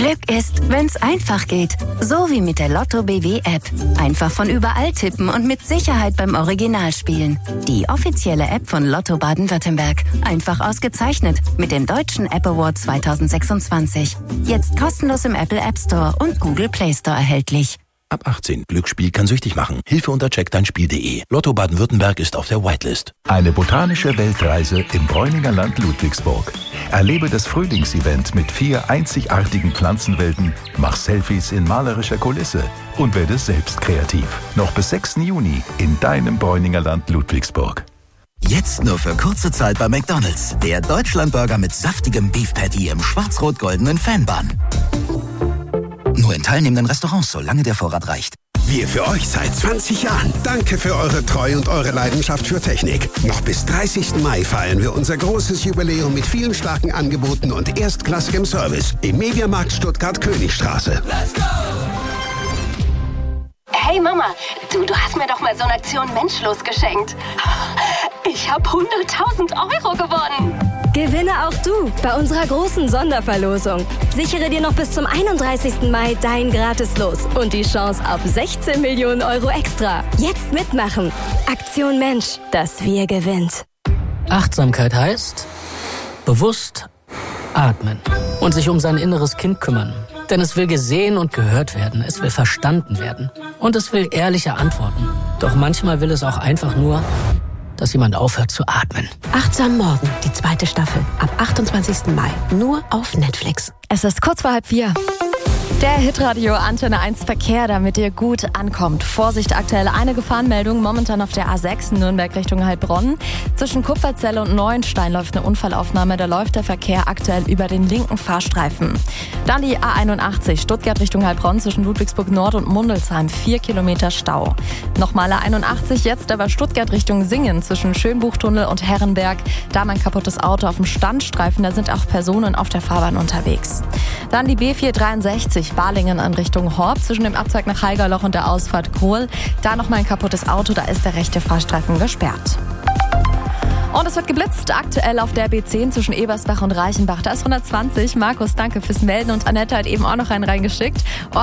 Glück ist, wenn's einfach geht. So wie mit der Lotto BW-App. Einfach von überall tippen und mit Sicherheit beim Original spielen. Die offizielle App von Lotto Baden-Württemberg. Einfach ausgezeichnet mit dem Deutschen App Award 2026. Jetzt kostenlos im Apple App Store und Google Play Store erhältlich. Ab 18. Glücksspiel kann süchtig machen. Hilfe unter checkdeinspiel.de. Lotto Baden-Württemberg ist auf der Whitelist. Eine botanische Weltreise im Bräuninger Land Ludwigsburg. Erlebe das Frühlingsevent mit 4 einzigartigen Pflanzenwelten, mach Selfies in malerischer Kulisse und werde selbst kreativ. Noch bis 6. Juni in deinem Bräuninger Land Ludwigsburg. Jetzt nur für kurze Zeit bei McDonald's. Der Deutschlandburger mit saftigem Beef Patty im schwarz-rot-goldenen Fanbun. Nur in teilnehmenden Restaurants, solange der Vorrat reicht. Wir für euch seit 20 Jahren. Danke für eure Treue und eure Leidenschaft für Technik. Noch bis 30. Mai feiern wir unser großes Jubiläum mit vielen starken Angeboten und erstklassigem Service im Mediamarkt Stuttgart-Königstraße. Let's go! Hey Mama, du hast mir doch mal so eine Aktion Menschlos geschenkt. Ich habe 100.000 Euro gewonnen. Gewinne auch du bei unserer großen Sonderverlosung. Sichere dir noch bis zum 31. Mai dein Gratis-Los und die Chance auf 16 Millionen Euro extra. Jetzt mitmachen. Aktion Mensch, das Wir gewinnt. Achtsamkeit heißt bewusst atmen und sich um sein inneres Kind kümmern. Denn es will gesehen und gehört werden, es will verstanden werden und es will ehrliche Antworten. Doch manchmal will es auch einfach nur, dass jemand aufhört zu atmen. Achtsam Morgen, die 2. Staffel, ab 28. Mai, nur auf Netflix. Es ist kurz vor 3:30. Der Hitradio Antenne 1 Verkehr, damit ihr gut ankommt. Vorsicht, aktuell eine Gefahrenmeldung, momentan auf der A6 Nürnberg Richtung Heilbronn. Zwischen Kupferzelle und Neuenstein läuft eine Unfallaufnahme, da läuft der Verkehr aktuell über den linken Fahrstreifen. Dann die A81 Stuttgart Richtung Heilbronn zwischen Ludwigsburg Nord und Mundelsheim, 4 Kilometer Stau. Nochmal A81 jetzt aber Stuttgart Richtung Singen zwischen Schönbuchtunnel und Herrenberg. Da mein kaputtes Auto auf dem Standstreifen, da sind auch Personen auf der Fahrbahn unterwegs. Dann die B463 Balingen in Richtung Horb zwischen dem Abzweig nach Haigerloch und der Ausfahrt Kohl. Da noch mal ein kaputtes Auto, da ist der rechte Fahrstreifen gesperrt. Und es wird geblitzt, aktuell auf der B10 zwischen Ebersbach und Reichenbach. Da ist 120. Markus, danke fürs Melden und Annette hat eben auch noch einen reingeschickt.